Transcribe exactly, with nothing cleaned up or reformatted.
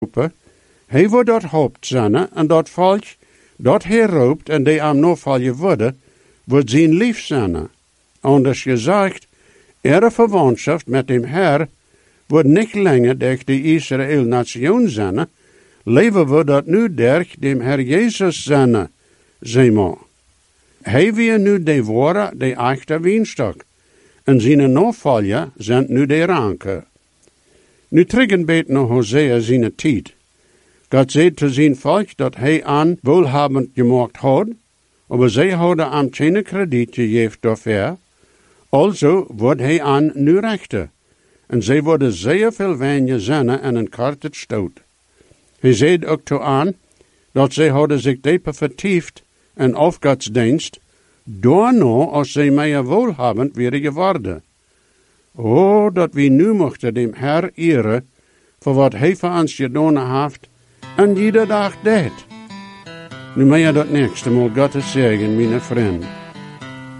roepen, hij wordt dat hoopt zijn en dat volk dat hij roept en die am novalje worden, wordt zijn lief zijn. Anders gezegd, ihre verwantschap met dem Herr wordt niet langer durch de Israël-nation zijn, leven we dat nu durch dem Herr Jezus zijn, zeg maar. Hij weer nu de ware, de echte wienstok, en zijn navolger zijn nu de ranke. Nu terug beet naar Hosea zijn tijd. God zei te zijn volk dat hij aan wohlhabend gemaakt had, maar zij hadden aan geen krediet gegeven daarvoor. Also wordt hij aan nu rechter. En zij worden zeer veel weniger zinnen en een kort het stoot. Hij zei ook toe aan, dat zij hadden zich dieper vertiefd en afgodsdienst, daarna als zij meer wohlhabend werden geworden. O, dat we nu mochten dem Herr eren, voor wat hij voor ons gedaan heeft, en ieder dag deed. Nu mij dat nächste Mal Gottes zegen, mijn vriend.